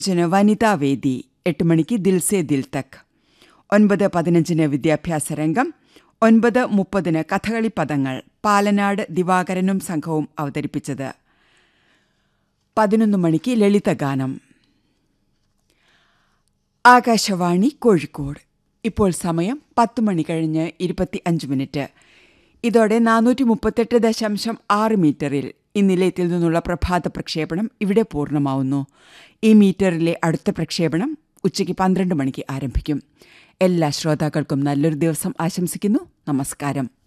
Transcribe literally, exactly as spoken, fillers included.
ന് വനിതാവേദി, എട്ട് മണിക്ക് ദിൽസേ ദിൽ തക്, ഒൻപത് പതിനഞ്ചിന് വിദ്യാഭ്യാസ രംഗം, ഒൻപത് മുപ്പതിന് കഥകളി പദങ്ങൾ പാലനാട് ദിവാകരനും സംഘവും അവതരിപ്പിച്ചത്, പതിനൊന്ന് മണിക്ക് ലളിതഗാനം. ആകാശവാണി കോഴിക്കോട്. ഇപ്പോൾ സമയം പത്ത് മണി കഴിഞ്ഞ് ഇരുപത്തി അഞ്ച് മിനിറ്റ്. ഇതോടെ നാനൂറ്റി മുപ്പത്തെട്ട് ദശാംശം ആറ് മീറ്ററിൽ ഈ നിലയത്തിൽ നിന്നുള്ള പ്രഭാത പ്രക്ഷേപണം ഇവിടെ പൂർണ്ണമാവുന്നു. ഈ മീറ്ററിലെ അടുത്ത പ്രക്ഷേപണം ഉച്ചയ്ക്ക് പന്ത്രണ്ട് മണിക്ക് ആരംഭിക്കും. എല്ലാ ശ്രോതാക്കൾക്കും നല്ലൊരു ദിവസം ആശംസിക്കുന്നു. നമസ്കാരം.